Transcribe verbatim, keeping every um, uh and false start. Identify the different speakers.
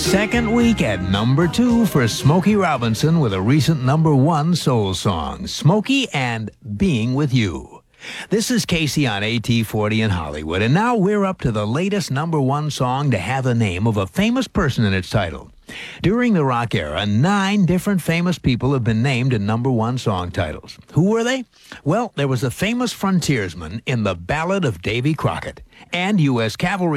Speaker 1: Second week at number two for Smokey Robinson with a recent number one soul song, Smokey and Being With You. This is Casey on A T forty in Hollywood, and now we're up to the latest number one song to have the name of a famous person in its title. During the rock era, nine different famous people have been named in number one song titles. Who were they? Well, there was a famous frontiersman in The Ballad of Davy Crockett, and U S Cavalry